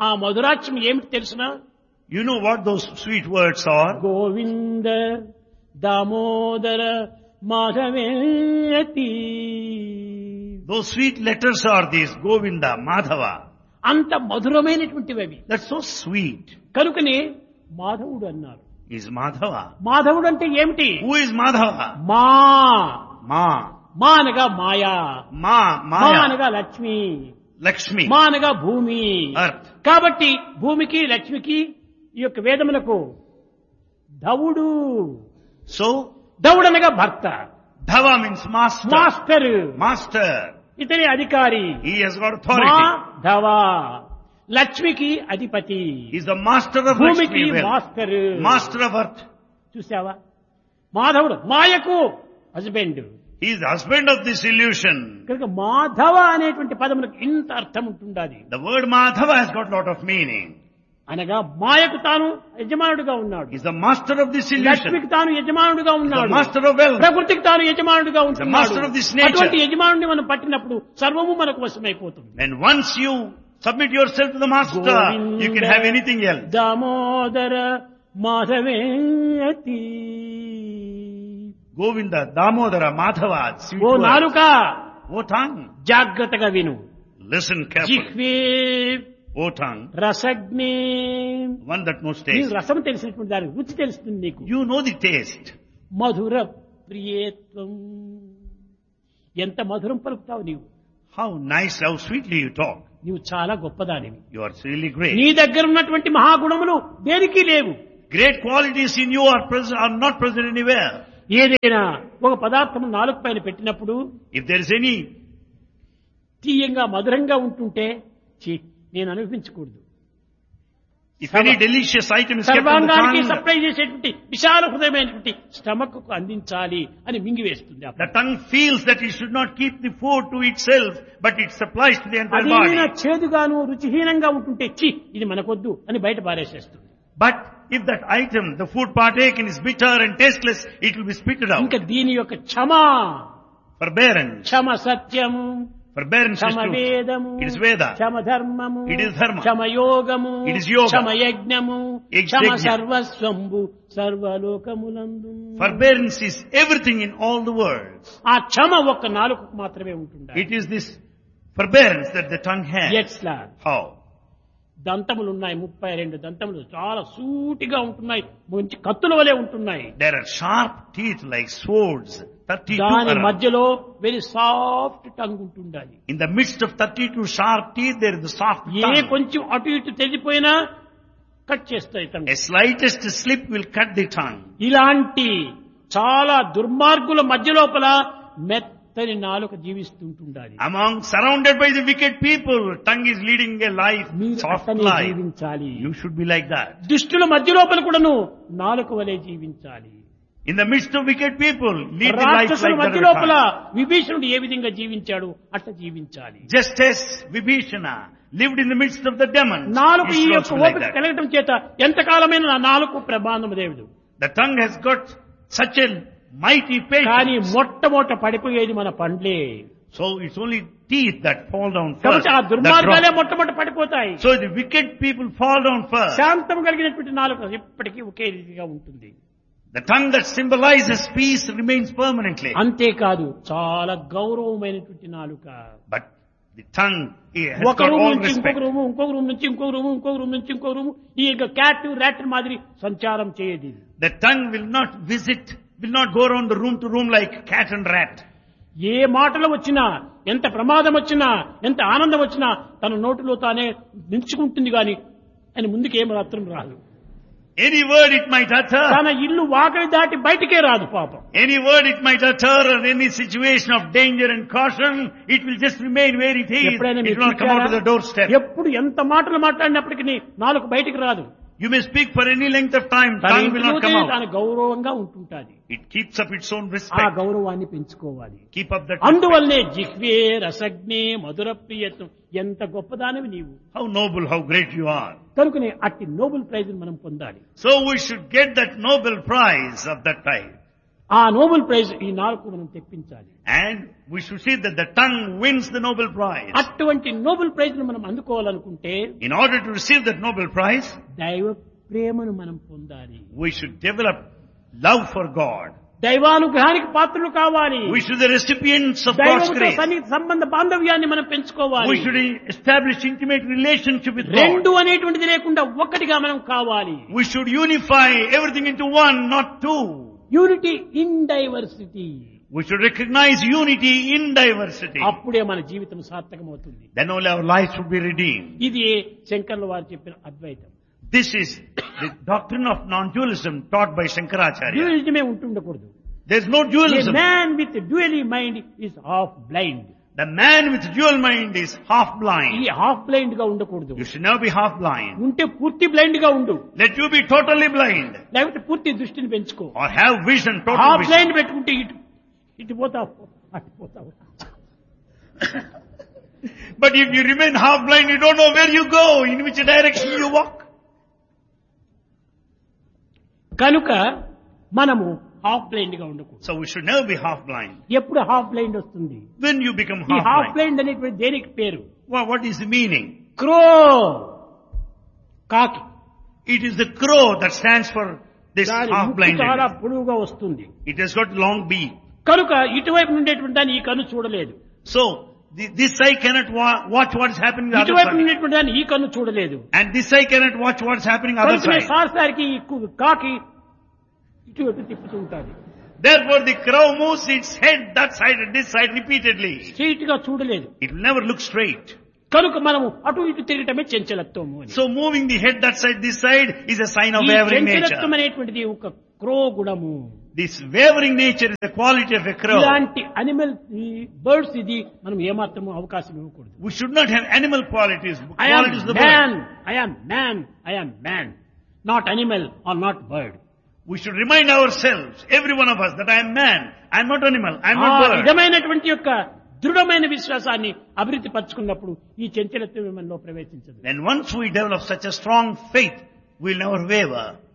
ఆ మధురాక్షం ఏమిటి తెలుసునా? You know what those sweet words are? Govinda Damodara మాధవేతి. Those sweet letters are these, Govinda, Madhava. అంత మధురమైనటువంటివి అవి. That's so sweet. కనుకనే మాధవుడు అన్నారు. Is Madhava. మాధవుడు అంటే ఏమిటి? Who is Madhava? మా Ma. మా అనగా మాయా, మా Maya. అనగా లక్ష్మి, Lakshmi. మా అనగా భూమి. Earth. కాబట్టి భూమికి లక్ష్మికి ఈ యొక్క వేదములకు ధవుడు. So, ధవుడు అనగా భర్త, Dhava means master. Master, Master. ఇతని అధికారి. He has got మా authority. ధవ లక్ష్మికి అధిపతి, He's the master of భూమికి Lakshmi. Master. Master of earth. చూసావా? మాధవుడు మాయకు husband. He is the husband of this illusion. కనుక మాధవ అనేటువంటి పదములకు ఇంత అర్థం ఉంటుండాలి. The word Madhava has got a lot of meaning. అనగా మాయకు తాను యజమానుడిగా ఉన్నాడు, He's the master of this illusion. లక్ష్మికి తాను యజమానుడిగా The ఉన్నాడు, master of wealth. ప్రకృతికి తాను యజమానుడిగా ఉంటున్నాడు. master of this nature. అటువంటి యజమానుడిని మనం పట్టినప్పుడు సర్వము మనకు వశమైపోతుంది. And once you submit yourself to the master, you can have anything else. Damodara మాధవేతి. Govinda, Damodara, Madhava, sweet oh words. నాలుక O tongue, జాగ్రత్తగా విను. listen carefully. జిహ్వే O tongue, రసగ్నే. one that knows నీకు taste. రసం తెలిసినటువంటి దాని రుచి తెలుస్తుంది నీకు. You know the taste. మధుర ప్రియేత్వం. ఎంత మధురం పలుకుతావు నీవు. How nice, how sweetly you talk. నీవు చాలా గొప్పదానివి. You are really great. నీ దగ్గర ఉన్నటువంటి మహాగుణములు దేనికి లేవు. Great qualities in you are not present anywhere. ఏదైనా ఒక పదార్థం నాలుగు పైన పెట్టినప్పుడు If there is any, తీయంగా మధురంగా ఉంటుంటే ఛీ, నేను అనిపించకూడదు. if any delicious item is kept on the సర్వాంగానికి tongue, supply చేసేటువంటి విశాల హృదయమైనటువంటి స్టమక్ కు అందించాలి అని మింగివేస్తుంది. the tongue feels that it should not keep the food to itself, but it supplies to the entire అదేమైనా body. చేదుగాను రుచిహీనంగా ఉంటుంటే చి ఇది మనకొద్దు అని బయట పారేసేస్తుంది. But if that item, the food partaken, is bitter and tasteless, it will be spitted out. ఇంకా దీని యొక్క క్షమ, Forbearance. క్షమ సత్యము, Forbearance is క్షమ truth. వేదము, It is Veda. క్షమ ధర్మము, It is dharma. క్షమ యోగము, It is yoga. క్షమ యజ్ఞము, Yajna. Kshama సర్వస్వంబు సర్వలోకములందు. Forbearance is everything in all the worlds. ఆ క్షమ ఒక్క నాలుకకు మాత్రమే ఉంటుందా? It is this forbearance that the tongue has. ఎట్లా? How? దంతములు ఉన్నాయి, 32 దంతములు చాలా సూటిగా ఉంటున్నాయి, మంచి కత్తుల వలె ఉంటున్నాయి. There are sharp teeth like swords. 32 దాని around. మధ్యలో వెరీ సాఫ్ట్ టంగ్ ఉంటుండాలి. In the midst of 32 sharp teeth, there is the soft A tongue. కొంచెం అటు ఇటు తెగిపోయినా కట్ చేస్తాయి tongue. A slightest slip will cut the tongue. ఇలాంటి చాలా దుర్మార్గుల మధ్య లోపల మెత్తని నాలుక జీవిస్తుంటుండాలి. Surrounded by the wicked people, tongue is leading a life, మీరు soft అట్టనే life. జీవించాలి. You should be like that. దుష్టుల మధ్య లోపల కూడాను నాలుక వలె జీవించాలి. In the midst of wicked people, lead the life రాక్షసుల like మధ్య that. లోపల విభీషణుడు ఏ విధంగా జీవించాడు అట్లా జీవించాలి. Just as Vibhishana lived in the midst of the demons, నాలుగు you ఈ should యొక్క also be like ఓపిక that. కలగటం చేత ఎంతకాలమైన నా నాలుగు ప్రమాణం దేవుడు. The tongue has got such a mighty కానీ patience. మొట్టమొదట పడిపోయేది మన పండ్లే. So it's only teeth that fall down first. కాబట్టి ఆ that దుర్మార్గాలే drop. మొట్టమొదట పడిపోతాయి. So the wicked people fall down first. శాంతం కలిగినటువంటి నాలుక ఎప్పటికీ ఒకే రీతిగా ఉంటుంది. The tongue that symbolizes peace remains permanently. అంతేకాదు చాలా గౌరవమైనటువంటి నాలుక. But the tongue has ఒక got రూమ్ all నుంచి respect. ఇంకొక రూము, ఇంకొక రూమ్ నుంచి ఇంకొక రూము, ఇంకొక రూమ్ నుంచి ఇంకొక రూము, ఈ క్యాట్ ర్యాట్ మాదిరి సంచారం చేయదు. The tongue will not go around the room to room like cat and rat. ఏ మాటలు వచ్చినా, ఎంత ప్రమాదం వచ్చినా, ఎంత ఆనందం వచ్చినా తన నోటిలో తానే నిలుచుకుంటుంది గాని అని ముందుకు ఏం మాత్రం రాదు. Any word it might utter, తన ఇల్లు వాకిలి దాటి బయటికే రాదు పాపం. any word it might utter, or any situation of danger and caution, it will just remain where it is. ఎప్పుడైనా It మీరు will not come out to the చూశారా? doorstep. ఎప్పుడు ఎంత మాటలు మాట్లాడినప్పటికీ నాలుగు బయటికి రాదు. You may speak for any length of time, తన tongue will not come ఇంటిలోనే out. తాను గౌరవంగా ఉంటుంటాది. It keeps up its own ఆ respect. గౌరవాన్ని పెంచుకోవాలి. Keep up that respect. అందువల్లనే జిహ్వే రసజ్ఞే మధుర ప్రియత్వం ఎంత గొప్పదానివి నీవు. How noble, how great you are. కనుకనే అట్టి నోబెల్ ప్రైజ్ మనం పొందాలి. So we should get that Nobel Prize of that type. ఆ నోబెల్ ప్రైజ్ ఈ నాలుగు మనం తెప్పించాలి. And we should see that the tongue wins the Nobel Prize. అటువంటి Nobel prize ను మనం అందుకోవాలనుకుంటే In order to receive that Nobel Prize, దైవ ప్రేమను మనం పొందాలి. we should develop love for God. దైవానుగ్రహానికి పాత్రలు కావాలి. We should be the recipients of God's దైవంతో grace. సన్నిహిత సంబంధ బాంధవ్యాన్ని మనం పెంచుకోవాలి. We should establish intimate relationship with God. రెండు అనేటువంటిది లేకుండా ఒక్కటిగా మనం కావాలి. We should unify everything into one, not two. Unity in diversity. We should recognize unity in diversity. అప్పుడే మన జీవితం సార్థకమవుతుంది. Then only our lives would be redeemed. ఇది శంకర్ల వారు చెప్పిన అద్వైతం. This is the doctrine of non-dualism taught by Shankaracharya. డ్యూయలిజమే ఉంటుండకూడదు. There is no A dualism. man with dually mind is half blind. The man with dual mind is half blind. ఈ half blind గా ఉండకూడదు. You should never be half blind. ఉంటే పూర్తి blind గా ఉండు. Let you be totally blind. లేకపోతే పూర్తి దృష్టిని పెంచుకో. Or have vision, total half vision. Blind పెట్టుకుంటే ఇటు పోతావు అటు పోతావు. But if you remain half blind, you don't know where you go, in which direction you walk. కనుక మనము హాఫ్ బ్లైండ్ గా ఉండకూడదు. So we should never be half blind. ఎప్పుడు హాఫ్ బ్లైండ్ వస్తుంది? When you become ఈ half half blind. Blind అనేటువంటి దేనికి పేరు? What is the meaning? క్రో, కాకి. It is the crow that stands for this దాని half ముక్కు చాలా blindness. పొడవుగా వస్తుంది. It has got long beak. కనుక ఇటువైపు ఉండేటువంటి దాన్ని ఈ కన్ను చూడలేదు. So this eye cannot watch what is happening on the other ఇటువైపు side. ఉండేటువంటి దాన్ని ఈ కన్ను చూడలేదు. And this eye cannot watch what is happening on the other కనుక side. సార్సారికి ఈ కాకి ఇటువైపు తిప్పుతూ ఉంటుంది. Therefore the crow moves its head that side and this side repeatedly. Straight గా చూడలేదు. It will never look straight. కనుక మనము అటు ఇటు తిరగటమే చంచలత్వము అని. So moving the head that side, this side is a sign of ఈ wavering చంచలత్వం nature. అనేటువంటిది ఒక క్రో గుణము. This wavering nature is the quality of a crow. ఇలాంటి అనిమల్ బర్డ్స్ ఇది మనం ఏమాత్రము అవకాశం ఇవ్వకూడదు. We should not have animal qualities. I am Qualities of the bird. man, I am man, I am man. Not animal or not bird. We should remind ourselves, every one of us, that I am man. I am not animal. I am ఆ not bird. విధమైనటువంటి యొక్క దృఢమైన విశ్వాసాన్ని అభివృద్ధి పరచుకున్నప్పుడు ఈ చంచలత్వం మనలో ప్రవేశించదు. Then once we develop such a strong faith, we will never waver.